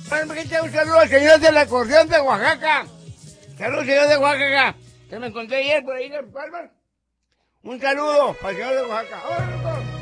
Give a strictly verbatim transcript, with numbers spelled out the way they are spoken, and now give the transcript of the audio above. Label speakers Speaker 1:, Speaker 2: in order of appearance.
Speaker 1: Un saludo al señor de la acordeón de Oaxaca. Saludos, señor de Oaxaca. Que me encontré ayer por ahí en Palmas. Un saludo al señor de Oaxaca. ¡Vámonos!